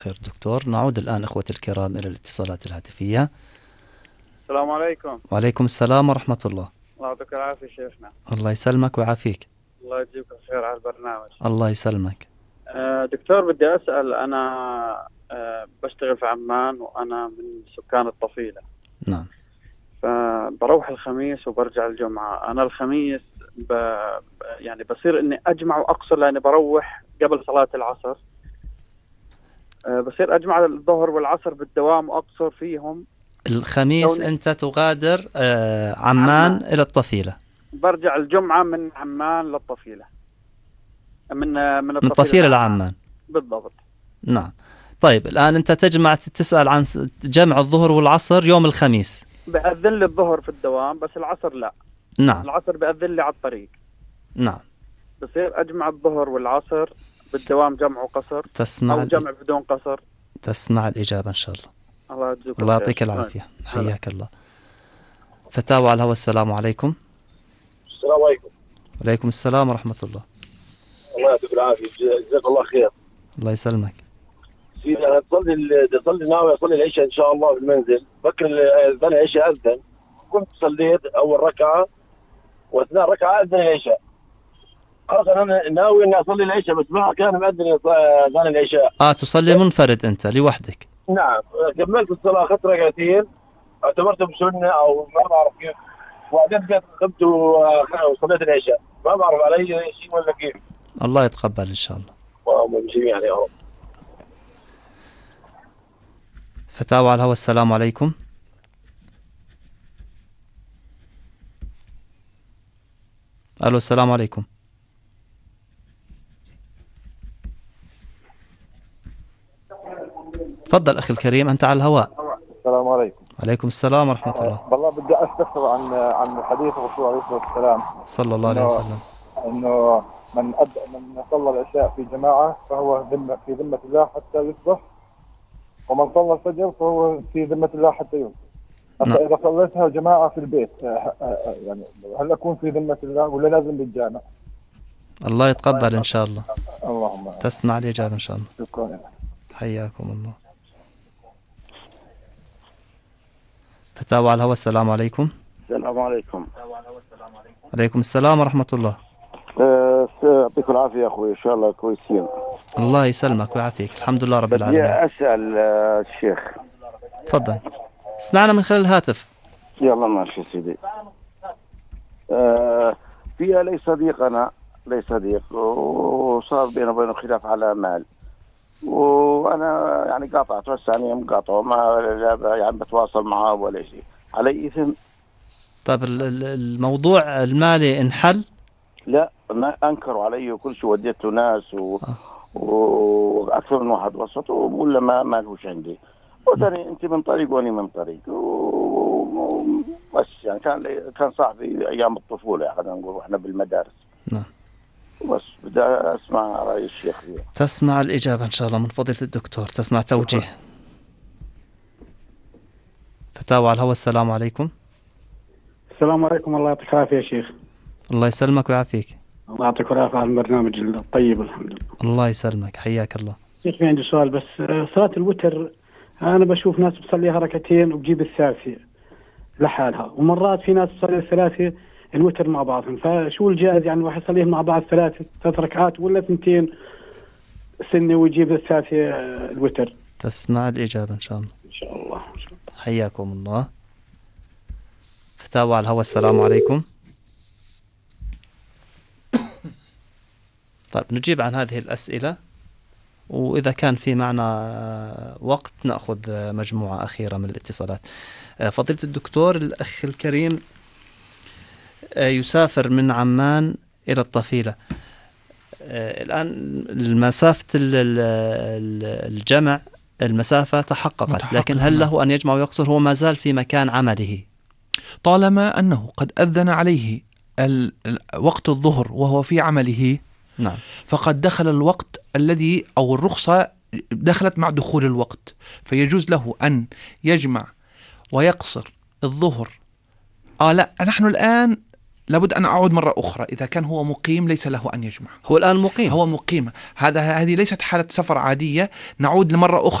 خير دكتور. نعود الآن أخوتي الكرام إلى الاتصالات الهاتفية. السلام عليكم. وعليكم السلام ورحمة الله. الله يعطيك العافية شيخنا. الله يسلمك ويعافيك. الله يجزيك الخير على البرنامج. الله يسلمك. دكتور بدي أسأل، أنا بشتغل في عمان وأنا من سكان الطفيلة. نعم. فبروح الخميس وبرجع الجمعة. أنا الخميس يعني بصير إني أجمع وأقصر، لأني بروح قبل صلاة العصر. بصير أجمع الظهر والعصر بالدوام وأقصر فيهم. الخميس أنت تغادر عمان إلى الطفيلة. برجع الجمعة من عمان للطفيلة، من الطفيلة لعمان بالضبط. نعم. طيب الآن أنت تسأل عن جمع الظهر والعصر يوم الخميس. بأذن لي الظهر في الدوام بس العصر لا. نعم. العصر بأذن لي على الطريق. نعم. بصير أجمع الظهر والعصر بالدوام، جمع وقصر أو جمع بدون قصر. تسمع الإجابة إن شاء الله. الله يجزيك الله يعطيك العافية. حياك الله. فتاوى على الهواء. السلام عليكم. السلام عليكم. وعليكم السلام ورحمة الله. الله يعطيك العافية، جزاك الله خير. الله يسلمك. سيدي أنا تصلي ناوي أصلي العشاء إن شاء الله في المنزل. فكر أذن العشاء أذن، كنت صليت أول ركعة واثناء ركعة أذن العشاء. خلاص أنا ناوي إني أصلي العشاء بس ما كان مأذن أذان العشاء. تصلي منفرد أنت لوحدك؟ نعم. كملت الصلاة، أخذت ركعتين اعتبرته بسنة أو ما بعرف كيف، وبعدين قمت وصليت العشاء. ما بعرف علي شيء ولا كيف. الله يتقبل إن شاء الله. اللهم جميعا يا رب. فتاوى على الهواء. السلام عليكم. ألو السلام عليكم. تفضل أخي الكريم، أنت على الهواء. السلام عليكم. وعليكم السلام ورحمة الله. والله بدي أستفسر عن حديث الرسول عليه الصلاة والسلام صلى الله عليه وسلم، إنه من صلى العشاء في جماعة فهو في ذمة الله حتى يصبح، ومن صلى الفجر فهو في ذمة الله حتى يصبح. حتى إذا صليتها جماعة في البيت يعني هل أكون في ذمة الله ولا لازم بالجامع؟ الله يتقبل إن شاء الله. اللهم تسمع الإجابة إن شاء الله. شكرا. حياكم الله. فتاوى على الهواء. السلام عليكم. السلام عليكم. عليكم السلام ورحمة الله. يعطيك العافية يا أخوي، إن شاء الله كويسين. الله يسلمك ويعافيك. الحمد لله رب العالمين. بدي أسأل الشيخ. تفضل، اسمعنا من خلال الهاتف. يلا ماشي سيدي. فيها لي صديق وصار بينه وبينه خلاف على مال، وأنا يعني قاطعت والثانية مقاطعه، ما يعني بتواصل معه ولا شيء. علي إثم؟ طيب الموضوع المالي انحل؟ لا، ما أنكروا علي وكل شيء، وديته ناس وأكثر من واحد وسط، وبقول له ما لهوش عندي، وثاني أنت من طريق وأنا من طريق، بس يعني كان صاحبي أيام الطفولة، يعني خلينا نقول وإحنا بالمدارس. نعم. بس بدي أسمع رأي الشيخ فيه. تسمع الإجابة إن شاء الله من فضيلة الدكتور، تسمع توجيه. فتاوى على الهواء. السلام عليكم. السلام عليكم. الله يعطيك العافية يا شيخ. الله يسلمك ويعافيك. الله يعطيك العافية على البرنامج الطيب الحمد لله. الله يسلمك، حياك الله. شيخ في عندي سؤال بس. صلاة الوتر أنا بشوف ناس بتصليها ركعتين وبجيب الثالثة لحالها، ومرات في ناس بتصلي الثلاثة الوتر مع بعضهم، فشو الجائز يعني واحد يصليهم مع بعض ثلاث ركعات ولا اثنتين سنة ويجيب الثالثة الوتر؟ تسمع الإجابة إن شاء الله. إن شاء الله. حياكم الله. فتاوى على الهواء. السلام عليكم. طيب نجيب عن هذه الأسئلة، وإذا كان في معنا وقت نأخذ مجموعة أخيرة من الاتصالات. فضيلة الدكتور، الأخ الكريم يسافر من عمان إلى الطفيلة. الآن المسافة الجمع المسافة تحققت، لكن هل له أن يجمع ويقصر؟ هو ما زال في مكان عمله طالما أنه قد أذن عليه وقت الظهر وهو في عمله. نعم. فقد دخل الوقت الذي أو الرخصة دخلت مع دخول الوقت، فيجوز له أن يجمع ويقصر الظهر. لا، نحن الآن لابد أن أعود مرة أخرى. إذا كان هو مقيم ليس له أن يجمع. هو الآن مقيم. هو مقيم. هذه ليست حالة سفر عادية. نعود لمرة أخرى